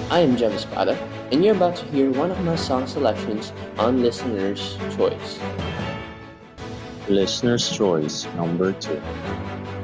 I am Jeff Espada, and you're about to hear one of my song selections on Listener's Choice. Listener's Choice number 2.